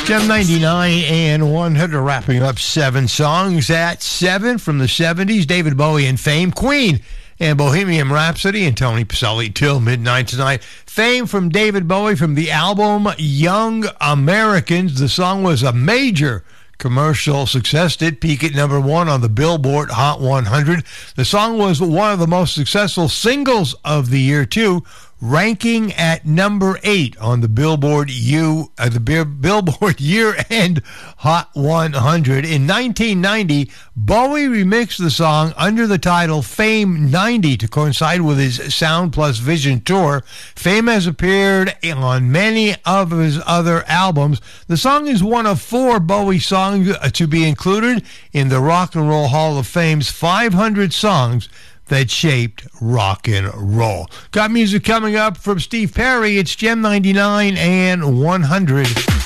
Gem 99 and 100, wrapping up 7 songs at 7 from the 70s. David Bowie and Fame, Queen and Bohemian Rhapsody, and Tony Pacelli till midnight tonight. Fame from David Bowie from the album Young Americans. The song was a major commercial success. Did peak at number 1 on the Billboard Hot 100. The song was one of the most successful singles of the year, too, ranking at number 8 on the Billboard Billboard year-end Hot 100. In 1990, Bowie remixed the song under the title Fame 90 to coincide with his Sound Plus Vision tour. Fame has appeared on many of his other albums. The song is one of 4 Bowie songs to be included in the Rock and Roll Hall of Fame's 500 songs that shaped rock and roll. Got music coming up from Steve Perry. It's Gem 99 and 100.